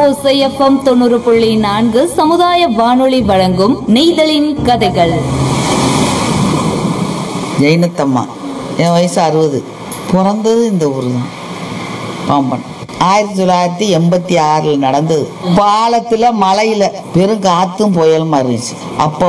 ஓசை எஃப்எம் 90.4 சமுதாய வானொலி வழங்கும் நெய்தலின் கதைகள். ஜெயினத்தம்மா, என் வயசு 60. பிறந்தது இந்த ஊர் தான், பாம்பன். 1986 நடந்தது. பாலத்தில் மலையில் வெறும் காற்றும் புயலுமா இருந்துச்சு. அப்போ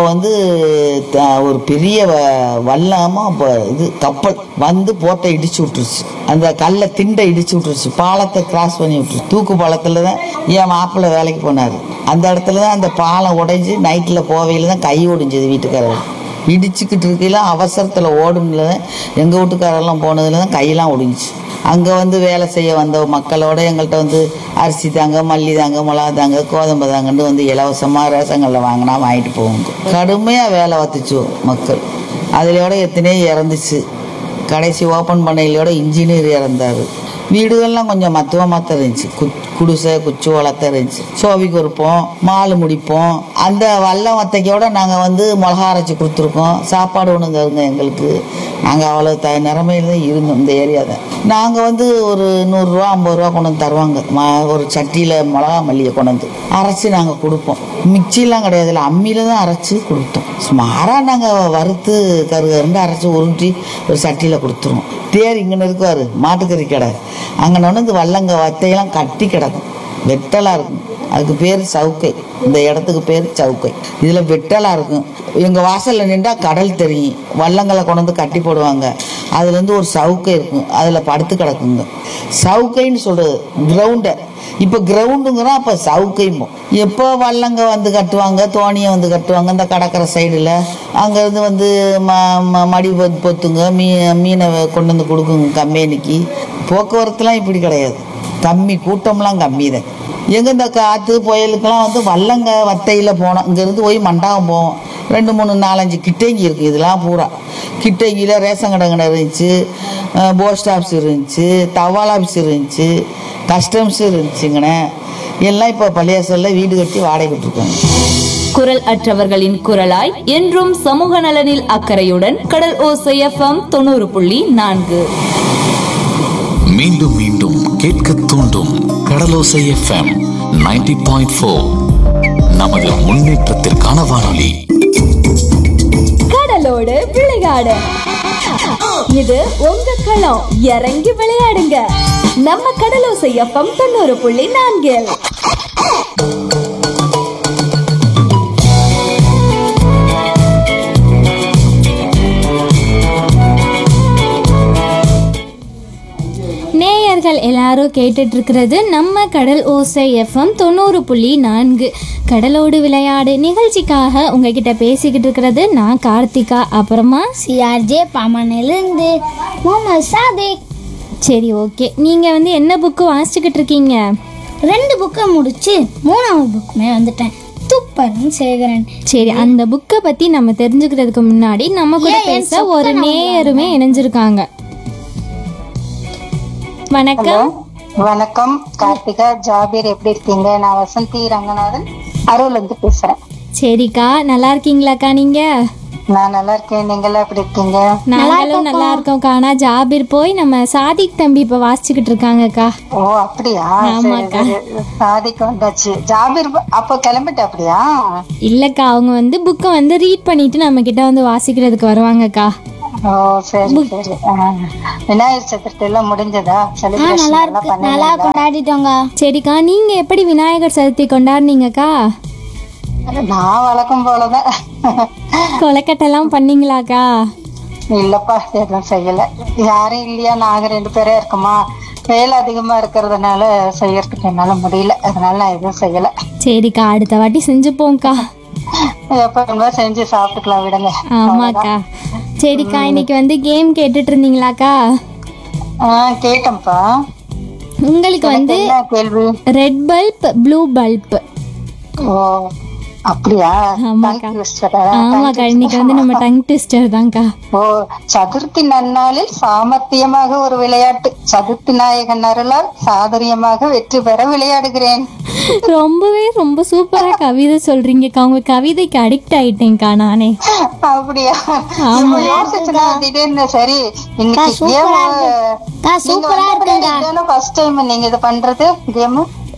ஒரு பெரிய வல்லமாக அப்போ கப்பல் போட்டை இடிச்சு விட்டுருச்சு. அந்த கல்லை திண்டை இடிச்சு விட்டுருச்சு. பாலத்தை கிராஸ் பண்ணி விட்டுருச்சு. தூக்கு பாலத்தில் தான் என் மாப்பிள்ளை வேலைக்கு போனார். அந்த இடத்துல தான் அந்த பாலம் உடைஞ்சி நைட்டில் போவையில் தான் கை ஒடிஞ்சது. வீட்டுக்காரர் இடிச்சுக்கிட்டு இருக்கையில அவசரத்தில் ஓடுனில் தான் எங்கள் வீட்டுக்காரெல்லாம் போனதில் தான் கையெல்லாம் ஒடிஞ்சிச்சு. அங்கே வேலை செய்ய வந்த மக்களோட எங்கள்கிட்ட அரிசி தாங்க, மல்லி தாங்க, மிளகா தாங்க, கோதம்பு தாங்கன்னு இலவசமாக ரேஷங்களில் வாங்கினா வாங்கிட்டு போவாங்க. கடுமையாக வேலை பார்த்துச்சு மக்கள். அதிலோட எத்தனையோ இறந்துச்சு. கடைசி ஓப்பன் பண்ணையிலோட இன்ஜினியர் இறந்தார். வீடுகள்லாம் கொஞ்சம் மத்துவமாக இருந்துச்சு. குடிசை குச்சி வளர்த்த இருந்துச்சு. சோவி கொடுப்போம், மாலு முடிப்போம். அந்த வல்லம் வத்தைக்கோட நாங்கள் மிளகா அரைச்சி கொடுத்துருக்கோம். சாப்பாடு ஒன்று தருங்க எங்களுக்கு. நாங்கள் அவ்வளோ நிறமையில தான் இருந்தோம் இந்த ஏரியா தான். நாங்கள் ஒரு 100 ரூபா 50 ரூபா கொண்டு வந்து தருவாங்க. ஒரு சட்டியில் மிளகா மல்லியை கொண்டு அரைச்சி நாங்கள் கொடுப்போம். மிக்சிலாம் கிடையாது, இல்லை அம்மியில் தான் அரைச்சி கொடுத்தோம். சுமாராக நாங்கள் வறுத்து கருகருண்டு அரைச்சி உருட்டி ஒரு சட்டியில் கொடுத்துருவோம். தேர் இங்கே இருக்குவார், மாட்டுக்கறி கடை. அங்கே வல்லங்க வத்தையெல்லாம் கட்டி கிடக்கும். வெட்டலாக இருக்கும். அதுக்கு பேர் சவுக்கை. இந்த இடத்துக்கு பேர் சவுக்கை. இதில் வெட்டலாக இருக்கும். எங்கள் வாசலில் நின்றால் கடல் தெரியும். வல்லங்களை கொண்டு கட்டி போடுவாங்க. அதுலேருந்து ஒரு சவுக்கை இருக்கும், அதில் படுத்து கிடக்குங்க. சவுக்கைன்னு சொல்கிறது கிரவுண்டை. இப்போ கிரவுண்டுங்கிறோம், அப்போ சவுக்கையும். எப்போ வல்லங்க கட்டுவாங்க, தோணியை கட்டுவாங்க இந்த கடற்கரை சைடில். அங்கேருந்து மடி பொத்துங்க, மீனை கொண்டு கொடுக்குங்க கம்பெனிக்கு. போக்குவரத்துலாம் இப்படி கிடையாது, கம்மி, கூட்டம்லாம் கம்மி தான். எங்கே இந்த காற்று புயலுக்கெல்லாம் வல்லங்க வத்தையில் போனோம். இங்கேருந்து போய் மண்டபம் போவோம். 2 3 4 5 கிட்டேங்கி இருக்குது. இதெல்லாம் பூரா கிட்டேங்கியில் ரேஷன் கடை இருந்துச்சு, போஸ்ட் ஆஃபீஸ் இருந்துச்சு, தபால் ஆஃபீஸ் இருந்துச்சு, கஸ்டம்ஸ் இருந்துச்சுங்கண்ணே. எல்லாம் இப்போ பள்ளியாசலில் வீடு கட்டி வாடகை விட்டுருக்காங்க. குரல் அற்றவர்களின் குரலாய் என்றும் சமூக நலனில் அக்கறையுடன் கடல் ஓசை எஃப்எம் 90.4. மீண்டும் மீண்டும் கேட்க தூண்டும் கடலோசை எஃப்எம் 90.4. நமது முன்னேற்றத்திற்கான வானொலி. கடலோடு விளையாடு, இது உங்க களம். இறங்கி விளையாடுங்க. நம்ம கடலோசை எஃப்எம் 90.4. நேயர்கள் எல்லாரும் கேட்டுட்டு இருக்கிறது நம்ம கடல் ஓசை எஃப்எம் 90.4. கடலோடு விளையாடு நிகழ்ச்சிக்காக உங்ககிட்ட பேசிக்கிட்டு இருக்கிறது நான் கார்த்திகா, அப்புறமா சிஆர்ஜே பாமனிலிருந்து முகமது சாதிக். சரி, ஓகே. நீங்கள் என்ன புக்கு வாசிச்சுக்கிட்டு இருக்கீங்க? 2 புக்கை முடிச்சு 3ஆவது புக்குமே வந்துட்டேன். துப்பரன் சேகரன். சரி, அந்த புக்கை பற்றி நம்ம தெரிஞ்சுக்கிறதுக்கு முன்னாடி நம்ம கூட பேச ஒரு நேயருமே இணைஞ்சிருக்காங்க. வணக்கம். வணக்கம் கார்த்திகா, ஜாபீர், எப்படி இருக்கீங்க? நான் வசந்தி ரங்கநாதன் அருள்ல இருந்து பேசுறேன். சரிக்கா, நல்லா இருக்கீங்களாக்கா? நீங்க? நான் நல்லா இருக்கேன். நீங்க எல்லாம் எப்படி இருக்கீங்க? நாங்களும் நல்லா இருக்கோம்க்கா. ஆனா ஜாபீர் போய் நம்ம சாதிக் தம்பி இப்ப வாசிச்சுக்கிட்டு இருக்காங்கக்கா. ஓ அப்படியா? ஆமாக்கா. சாதிக் வந்தாச்சு. ஜாபீர் அப்போ கிளம்பிட்டு அப்படியா? இல்லக்கா, அவங்க புக்கை ரீட் பண்ணிட்டு நம்ம கிட்ட வாசிக்கிறதுக்கு வருவாங்கக்கா. ஓ சரி சரி. விநாயகர் சதுர்த்தி எல்லாம் முடிஞ்சதா? நல்லா கொண்டாடிட்டோங்க. சரிக்கா, நீங்க எப்படி விநாயகர் சதுர்த்தி கொண்டாடுனீங்கக்கா? நான் வழக்கம் போலதான். கொலக்கட்டெல்லாம் பண்ணீங்களாக்கா? இல்லப்பா, எதுவும் செய்யல. யாரும் இல்லையா, நாங்க 2 பேரே இருக்கோமா. வேலை அதிகமா இருக்கிறதுனால செய்யறதுக்கு என்னால முடியல. அதனால நான் எதுவும் செய்யல. சரிக்கா, அடுத்த வாட்டி செஞ்சுப்போம்க்கா. எப்ப செஞ்சு சாப்பிட்டுக்கலாம், விடுங்க. ஆமாக்கா. சரிக்கா, இன்னைக்கு கேம் கேட்டுட்டு இருந்தீங்களாக்கா? கேட்டேன்ப்பா. உங்களுக்கு கேள்வி ரெட் பல்ப், ப்ளூ பல்ப். ஓ அப்படியா? ஆமாக்கா. ஆமாக்கா, இன்னைக்கு நம்ம டங் ட்விஸ்டர் தான்க்கா. ஓ, சதுர்த்தி நன்னாளில் சாமர்த்தியமாக ஒரு விளையாட்டு. சதுர்த்தி நாயகன் அருளால் சாதுரியமாக வெற்றி பெற விளையாடுகிறேன். ரொம்ப சூப்பரா கவிதை சொல்றீங்கக்கா. உங்க கவிதைக்கு அடிக்ட் ஆயிட்டேன்க்கா நானே. அப்படியா? திடீர்னு சரி. இன்னைக்கு சூப்பரா இருக்குங்க. ஃபர்ஸ்ட் டைம் நீங்க இது பண்றது கேம்?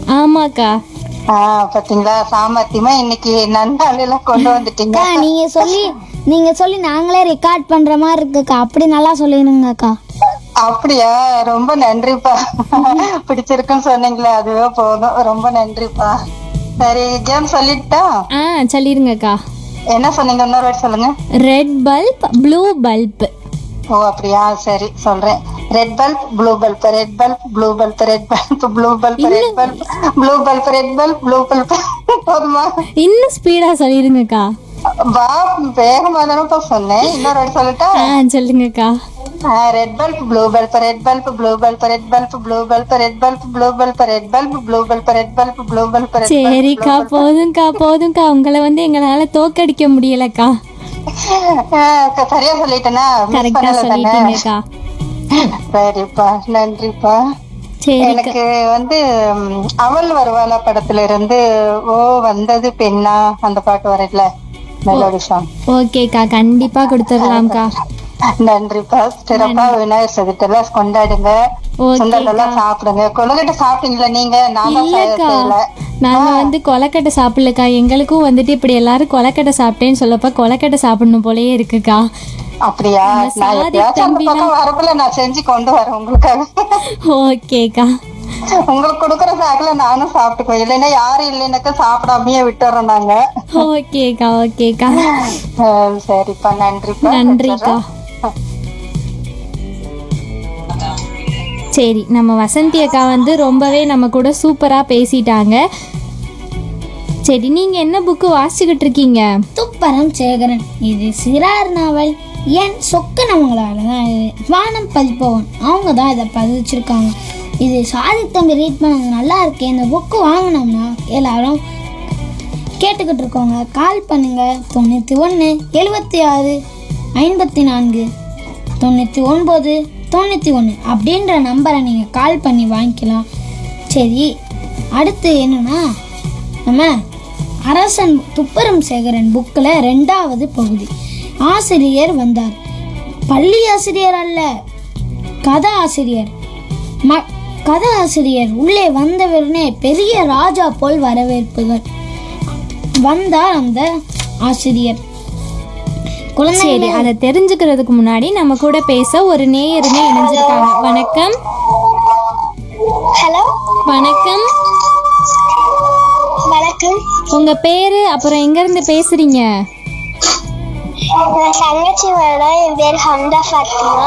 ஆமாக்கா. பாத்தீங்களா, சாமர்த்தியமா இன்னைக்கு நன்னாளெல்லாம் கொண்டு வந்துட்டீங்க. நீங்க சொல்லி நாங்களே ரெக்கார்ட் பண்ற மாதிரி இருக்குக்கா. அப்படி நல்லா சொல்லிடுங்கக்கா. அப்படியா, ரொம்ப நன்றிப்பா. பிடிச்சிருக்குன்னு சொன்னீங்களே, அதுவே போதும். ரொம்ப நன்றிப்பா. சரி, கேம் சொல்லிட்டா? சொல்லிருங்கக்கா. என்ன சொன்னீங்க, இன்னொரு வாட்டி சொல்லுங்க. Red bulb blue bulb. ஓ அப்படியா, சரி சொல்றேன். Red bulb blue bulb, red bulb blue bulb, red bulb blue bulb, red bulb blue bulb, red bulb blue bulb. போதுமா? இன்னும் ஸ்பீடா சொல்லிருங்கக்கா. வா, வேகமா தானப்பா சொன்னேன். இன்னொரு வாட்டி சொல்லட்டா? சொல்லுங்கக்கா. Red bulb blue bulb, red bulb blue bulb, red bulb blue bulb, red bulb blue bulb, red bulb blue bulb, red bulb blue bulb. சரிக்கா, போதும்க்கா. உங்களை எங்களால தோக்கடிக்க முடியலக்கா. சரியா சொல்லிட்டேனா? கரெக்டா சொல்லிட்டீங்கக்கா. சரிப்பா, நன்றிப்பா. எனக்கு அவள் வருவாளா படத்துல இருந்து ஓ வந்தது பெண்ணா அந்த பாட்டு வரல, மெலோடி சாங். ஓகேக்கா, கண்டிப்பா கொடுத்துடலாம்க்கா. நன்றிப்பா. சிறப்பா விநாயகர் சதுர்த்தி எல்லாம் கொண்டாடுங்க, சுண்டலெல்லாம் சாப்பிடுங்க. கொழுக்கட்டை சாப்பிட்டீங்களா நீங்க? நாங்க கொலக்கட்டை சாப்பிடலக்கா. எங்களுக்கும் இப்படி எல்லாரும் கொலக்கட்டை சாப்பிட்டேன்னு சொல்லப்ப கொலக்கட்டை சாப்பிடணும் போலயே இருக்குக்கா. அப்படியா? வரப்புல நான் செஞ்சு கொண்டு வரேன் உங்களுக்காக. ஓகேக்கா. உங்களுக்கு கொடுக்கற சாக்குல நானும் சாப்பிட்டுக்குவேன். இல்லைன்னா யாரும் இல்லைன்னாக்கா சாப்பிடாமயே விட்டுறோம் நாங்க. ஓகேக்கா. சரிப்பா, நன்றிக்கா. சரி, நம்ம வசந்தி அக்கா ரொம்பவே நம்ம கூட சூப்பரா பேசிட்டாங்க. சரி, நீங்க என்ன புக்கு வாசிச்சுக்கிட்டு இருக்கீங்க? துப்பரம் சேகரன். இது சிறார் நாவல். ஏன் சொக்கனவங்களால தான் வானம் பதிப்பவன் அவங்க தான் இதை பதிச்சிருக்காங்க. இது சாதித்தம்பி ரீட் பண்ணது நல்லா இருக்கு. இந்த புக்கு வாங்கினோம்னா எல்லாரும் கேட்டுக்கிட்டு இருக்கோங்க. கால் பண்ணுங்க 91 76 54 99 91 அப்படின்ற நம்பரை நீங்கள் கால் பண்ணி வாங்கிக்கலாம். சரி, அடுத்து என்னன்னா, நம்ம அரசன் துப்பரம் சேகரன் புக்கில் 2வது பகுதி. ஆசிரியர் வந்தார். பள்ளி ஆசிரியர் அல்ல, கதை ஆசிரியர். கதை ஆசிரியர் உள்ளே வந்தவருனே பெரிய ராஜா போல் வரவேற்புகள். வந்தார் அந்த ஆசிரியர். சரி, அதை தெரிஞ்சுக்கிறதுக்கு முன்னாடி நம்ம கூட பேச ஒரு நேயருமே இணைஞ்சிருக்காங்க. வணக்கம். ஹலோ. வணக்கம். வணக்கம். உங்க பேரு, அப்புறம் எங்க இருந்து பேசுறீங்க? தங்கச்சி மேடம், என் பேர் ஹம்தா ஃபாத்திமா.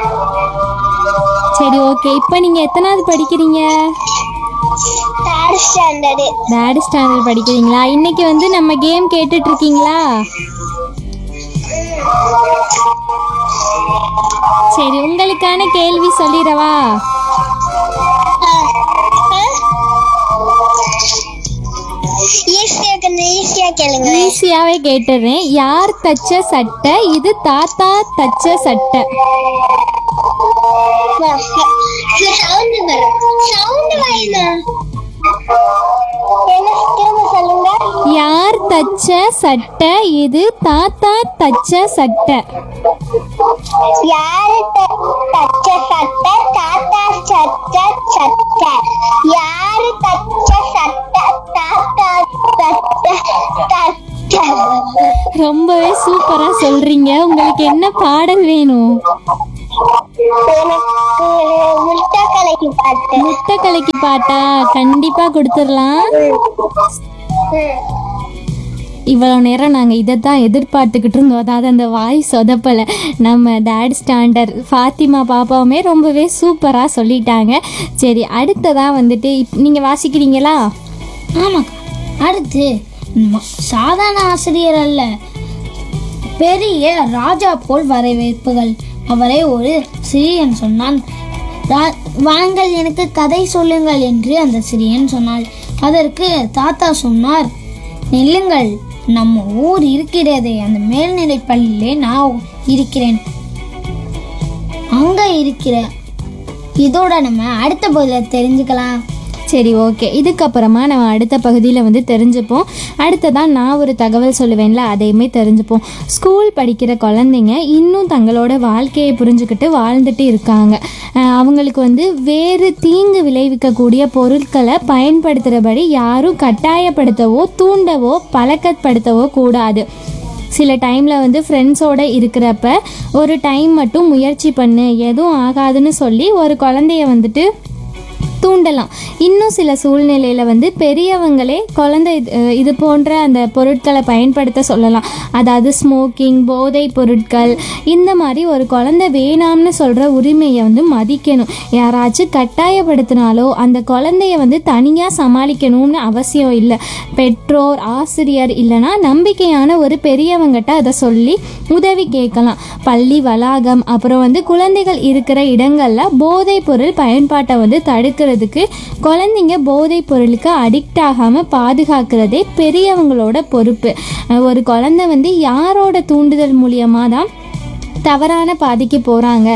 சரி, ஓகே. இப்போ நீங்க எத்தனாவது படிக்கிறீங்க? 3rd standard. 3rd ஸ்டாண்டர்ட் படிக்கிறீங்களா? இன்னைக்கு நம்ம கேம் கேட்டுட்டு இருக்கீங்களா? சரி, உங்களுக்கான கேள்வி சொல்லிடவா? ஈஸியாவே கேட்டுறேன். யார் தச்ச சட்டை இது? தாத்தா தச்ச சட்டை. யார் தச்ச சட்டை இது? தாத்தா தச்ச சட்டை. யாரு தச்ச சட்டை? தாத்தா தச்ச சட்டை. யாரு தச்ச சட்டை? தாத்தா தச்ச. ரொம்பவே சூப்பரா சொல்றீங்க. உங்களுக்கு என்ன பாடல் வேணும்? எனக்கு முட்டக்கலைக்கு பாட்டு. முட்டக்கலைக்கு பாட்டா? கண்டிப்பா கொடுத்துடலாம். இவ்வளோ நேரம் நாங்கள் இதை தான் எதிர்பார்த்துக்கிட்டு இருந்தோம். அதாவது அந்த வாய் சொதப்பலை. நம்ம 3rd ஸ்டாண்டர்ட் ஃபாத்திமா பாப்பாவுமே ரொம்பவே சூப்பராக சொல்லிட்டாங்க. சரி, அடுத்ததாக நீங்கள் வாசிக்கிறீங்களா? ஆமாக்கா. அடுத்து சாதாரண ஆசிரியர் அல்ல, பெரிய ராஜா போல் வரவேற்புகள். அவரை ஒரு சிறியன் சொன்னான். வாங்கள் எனக்கு கதை சொல்லுங்கள் என்று அந்த சிறியன் சொன்னாள். அதற்கு தாத்தா சொன்னார், நில்லுங்கள், நம்ம ஊர் இருக்கிறதே அந்த மேல்நிலை பள்ளியிலே நான் இருக்கிறேன், அங்க இருக்கிற. இதோட நம்ம அடுத்த பகுதியில் தெரிஞ்சுக்கலாம். சரி, ஓகே. இதுக்கப்புறமா நம்ம அடுத்த பகுதியில் வந்து தெரிஞ்சுப்போம். அடுத்ததான் நான் ஒரு தகவல் சொல்லுவேன்ல, அதையுமே தெரிஞ்சுப்போம். ஸ்கூல் படிக்கிற குழந்தைங்க இன்னும் தங்களோட வாழ்க்கையை புரிஞ்சுக்கிட்டு வாழ்ந்துட்டு இருக்காங்க. அவங்களுக்கு வந்து வேறு தீங்கு விளைவிக்கக்கூடிய பொருட்களை பயன்படுத்துகிறபடி யாரும் கட்டாயப்படுத்தவோ தூண்டவோ பழக்கப்படுத்தவோ கூடாது. சில டைமில் வந்து ஃப்ரெண்ட்ஸோடு இருக்கிறப்ப ஒரு டைம் மட்டும் முயற்சி பண்ணு, எதுவும் ஆகாதுன்னு சொல்லி ஒரு குழந்தைய வந்துட்டு தூண்டலாம். இன்னும் சில சூழ்நிலையில் வந்து பெரியவங்களே குழந்தை இது போன்ற அந்த பொருட்களை பயன்படுத்த சொல்லலாம். அதாவது ஸ்மோக்கிங், போதை பொருட்கள், இந்த மாதிரி ஒரு குழந்தை வேணாம்னு சொல்கிற உரிமையை வந்து மதிக்கணும். யாராச்சும் கட்டாயப்படுத்தினாலோ அந்த குழந்தைய வந்து தனியாக சமாளிக்கணும்னு அவசியம் இல்லை. பெற்றோர், ஆசிரியர் இல்லைனா நம்பிக்கையான ஒரு பெரியவங்கிட்ட அதை சொல்லி உதவி கேட்கலாம். பள்ளி வளாகம், அப்புறம் வந்து குழந்தைகள் இருக்கிற இடங்களில் போதை பொருள் பயன்பாட்டை வந்து தடுக்கிறது, குழந்தைங்க போதைப் பொருளுக்கு அடிக்ட் ஆகாமல் பாதுகாக்கிறதே பெரியவங்களோட பொறுப்பு. ஒரு குழந்தை வந்து யாரோட தூண்டுதல் மூலியமாக தான் தவறான பாதைக்கு போகிறாங்க,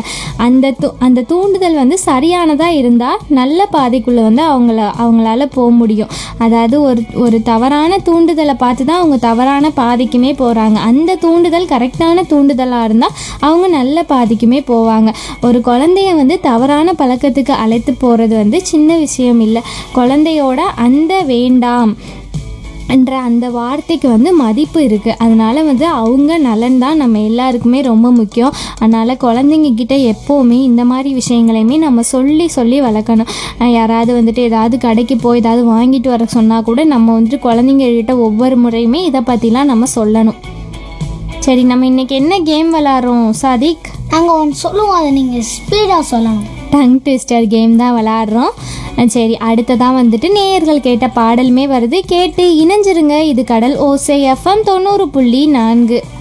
அந்த தூண்டுதல் வந்து சரியானதாக இருந்தால் நல்ல பாதைக்குள்ளே வந்து அவங்களால போக முடியும். அதாவது ஒரு தவறான தூண்டுதலை பார்த்து தான் அவங்க தவறான பாதைக்குமே போகிறாங்க. அந்த தூண்டுதல் கரெக்டான தூண்டுதலாக இருந்தால் அவங்க நல்ல பாதைக்குமே போவாங்க. ஒரு குழந்தைய வந்து தவறான பழக்கத்துக்கு அழைத்து போகிறது வந்து சின்ன விஷயம் இல்லை. குழந்தையோட அந்த வேண்டாம் என்ற அந்த வார்த்தைக்கு வந்து மதிப்பு இருக்குது. அதனால் வந்து அவங்க நலன் தான் நம்ம எல்லாருக்குமே ரொம்ப முக்கியம். அதனால் குழந்தைங்க கிட்ட எப்போவுமே இந்த மாதிரி விஷயங்களையுமே நம்ம சொல்லி வளர்க்கணும். யாராவது வந்துட்டு ஏதாவது கடைக்கு போய் ஏதாவது வாங்கிட்டு வர சொன்னால் கூட நம்ம வந்துட்டு குழந்தைங்ககிட்ட ஒவ்வொரு முறையுமே இதை பற்றிலாம் நம்ம சொல்லணும். சரி, நம்ம இன்றைக்கி என்ன கேம் விளாட்றோம் சாதிக்? நாங்கள் ஒன்று சொல்லுவோம், அதை நீங்கள் ஸ்பீடாக சொல்லணும். டங் ட்விஸ்டர் கேம் தான் விளாட்றோம். சரி, அடுத்ததான் வந்துட்டு நேயர்கள் கேட்ட பாடலுமே வருது, கேட்டு இணைஞ்சிருங்க. இது கடல் ஓசை FM 90.4.